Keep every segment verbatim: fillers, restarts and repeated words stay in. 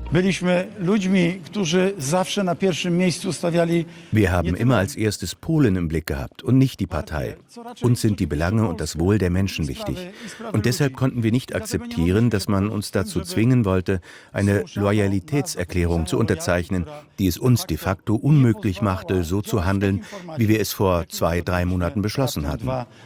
Wir haben immer als erstes Polen im Blick gehabt und nicht die Partei. Uns sind die Belange und das Wohl der Menschen wichtig. Und deshalb konnten wir nicht akzeptieren, dass man uns dazu zwingen wollte, eine Loyalitätserklärung zu unterzeichnen, die es uns de facto unmöglich machte, so zu handeln, wie wir es vor zwei, drei Monaten beschlossen hatten.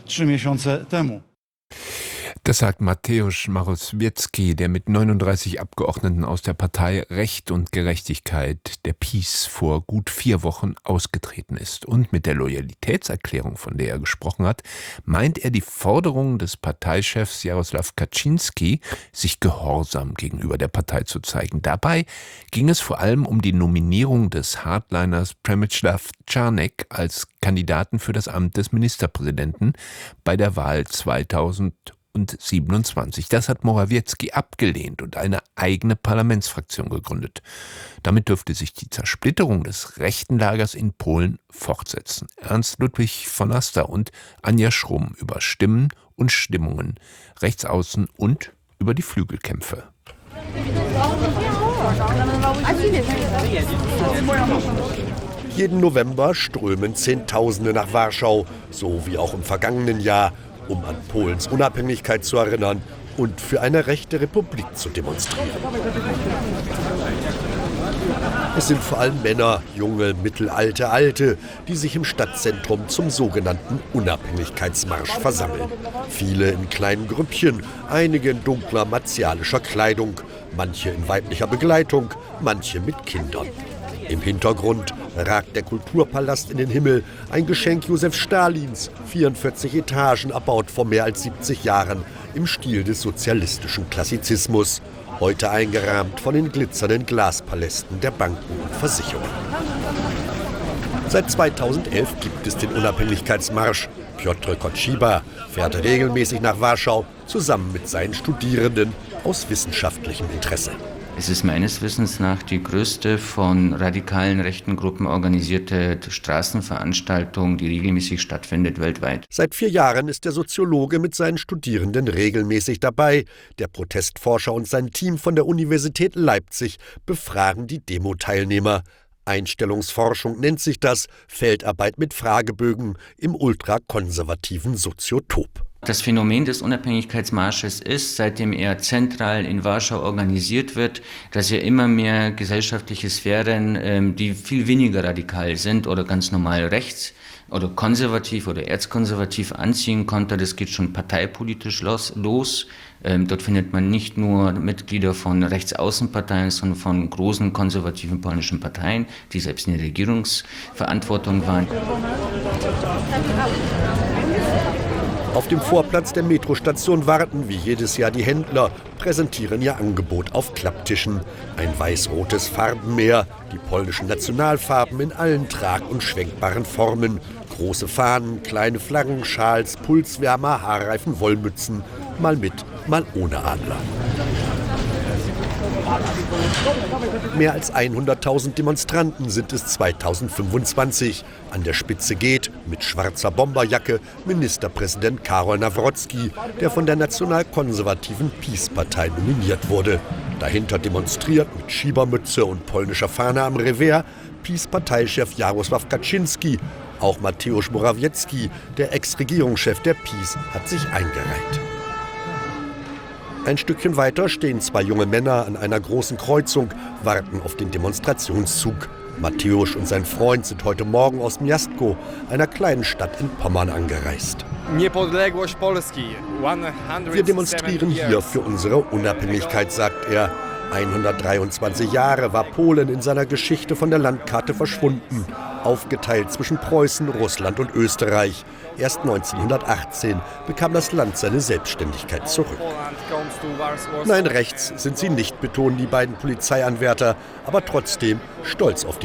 Das sagt Mateusz Morawiecki, der mit neununddreißig Abgeordneten aus der Partei Recht und Gerechtigkeit, der PiS, vor gut vier Wochen ausgetreten ist. Und mit der Loyalitätserklärung, von der er gesprochen hat, meint er die Forderung des Parteichefs Jarosław Kaczyński, sich gehorsam gegenüber der Partei zu zeigen. Dabei ging es vor allem um die Nominierung des Hardliners Przemysław Czarnek als Kandidaten für das Amt des Ministerpräsidenten bei der Wahl zweitausendsiebenundzwanzig. Das hat Morawiecki abgelehnt und eine eigene Parlamentsfraktion gegründet. Damit dürfte sich die Zersplitterung des rechten Lagers in Polen fortsetzen. Ernst Ludwig von Aster und Anja Schrumm über Stimmen und Stimmungen rechts außen und über die Flügelkämpfe. Jeden November strömen Zehntausende nach Warschau, so wie auch im vergangenen Jahr, um an Polens Unabhängigkeit zu erinnern und für eine rechte Republik zu demonstrieren. Es sind vor allem Männer, junge, mittelalte, alte, die sich im Stadtzentrum zum sogenannten Unabhängigkeitsmarsch versammeln. Viele in kleinen Grüppchen, einige in dunkler martialischer Kleidung, manche in weiblicher Begleitung, manche mit Kindern. Im Hintergrund ragt der Kulturpalast in den Himmel, ein Geschenk Josef Stalins, vierundvierzig Etagen, erbaut vor mehr als siebzig Jahren im Stil des sozialistischen Klassizismus, heute eingerahmt von den glitzernden Glaspalästen der Banken und Versicherungen. Seit zweitausendelf gibt es den Unabhängigkeitsmarsch. Piotr Kotschiba fährt regelmäßig nach Warschau, zusammen mit seinen Studierenden aus wissenschaftlichem Interesse. Es ist meines Wissens nach die größte von radikalen rechten Gruppen organisierte Straßenveranstaltung, die regelmäßig stattfindet weltweit. Seit vier Jahren ist der Soziologe mit seinen Studierenden regelmäßig dabei. Der Protestforscher und sein Team von der Universität Leipzig befragen die Demo-Teilnehmer. Einstellungsforschung nennt sich das, Feldarbeit mit Fragebögen im ultrakonservativen Soziotop. Das Phänomen des Unabhängigkeitsmarsches ist, seitdem er zentral in Warschau organisiert wird, dass er immer mehr gesellschaftliche Sphären, die viel weniger radikal sind oder ganz normal rechts oder konservativ oder erzkonservativ anziehen konnte. Das geht schon parteipolitisch los. los. Dort findet man nicht nur Mitglieder von Rechtsaußenparteien, sondern von großen konservativen polnischen Parteien, die selbst in der Regierungsverantwortung waren. Auf dem Vorplatz der Metrostation warten wie jedes Jahr die Händler, präsentieren ihr Angebot auf Klapptischen. Ein weiß-rotes Farbenmeer, die polnischen Nationalfarben in allen trag- und schwenkbaren Formen. Große Fahnen, kleine Flaggen, Schals, Pulswärmer, Haarreifen, Wollmützen, mal mit, mal ohne Adler. Mehr als hunderttausend Demonstranten sind es zweitausendfünfundzwanzig. An der Spitze geht, mit schwarzer Bomberjacke, Ministerpräsident Karol Nawrocki, der von der nationalkonservativen PiS-Partei nominiert wurde. Dahinter demonstriert mit Schiebermütze und polnischer Fahne am Revers PiS-Parteichef Jarosław Kaczyński. Auch Mateusz Morawiecki, der Ex-Regierungschef der PiS, hat sich eingereiht. Ein Stückchen weiter stehen zwei junge Männer an einer großen Kreuzung, warten auf den Demonstrationszug. Mateusz und sein Freund sind heute Morgen aus Miastko, einer kleinen Stadt in Pommern, angereist. Wir demonstrieren hier für unsere Unabhängigkeit, sagt er. hundertdreiundzwanzig Jahre war Polen in seiner Geschichte von der Landkarte verschwunden, aufgeteilt zwischen Preußen, Russland und Österreich. Erst neunzehnhundertachtzehn bekam das Land seine Selbstständigkeit zurück. Nein, rechts sind sie nicht, betonen die beiden Polizeianwärter, aber trotzdem stolz auf die